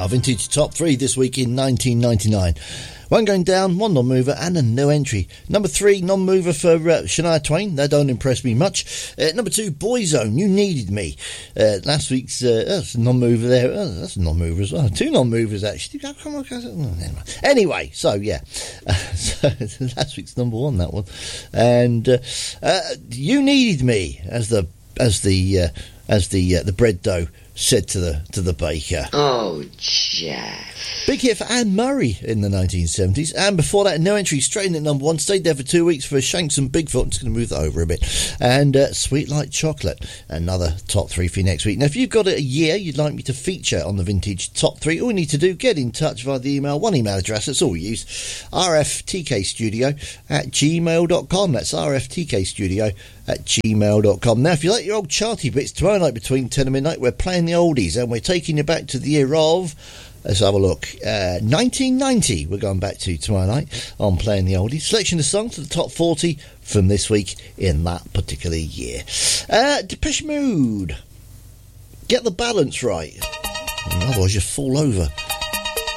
Our vintage top 3 this week in 1999. One going down, one non-mover and a no entry. Number 3, non-mover for Shania Twain. That don't impress me much. Number 2, Boyzone, You Needed Me. Last week's that's a non-mover there. Oh, that's a non-mover as well. 2 non-movers actually. Anyway, so yeah. So last week's number 1, that one. And You Needed Me as the bread dough said to the baker. Oh, Jeff. Big hit for Anne Murray in the 1970s. And before that, no entry, straight in at number 1. Stayed there for 2 weeks for Shanks and Bigfoot. I'm just going to move that over a bit. And Sweet Like Chocolate, another top 3 for you next week. Now, if you've got a year you'd like me to feature on the vintage top 3, all you need to do, get in touch via the email. One email address, that's all we use. rftkstudio@gmail.com. That's rftkstudio@gmail.com. Now, if you like your old charty bits, tomorrow night between 10 and midnight, we're playing the oldies, and we're taking you back to the year of, let's have a look, 1990 we're going back to tomorrow night on Playing the Oldies. Selection of songs to the top 40 from this week in that particular year. Depeche Mode, Get the Balance Right, otherwise you fall over.